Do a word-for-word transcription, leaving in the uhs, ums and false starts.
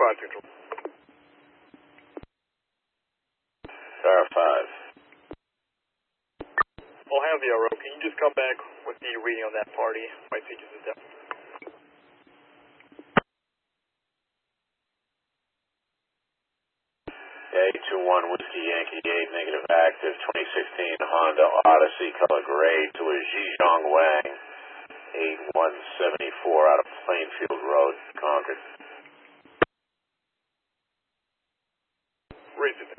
five Central. Tower five. Well, have the arrow. Can you just come back with the reading on that party? My features is down. eight two one Whiskey Yankee eight, negative active, twenty sixteen Honda Odyssey, color gray, to a Zhejiang Wang, eight one seven four out of Plainfield Road, Concord. Raise it.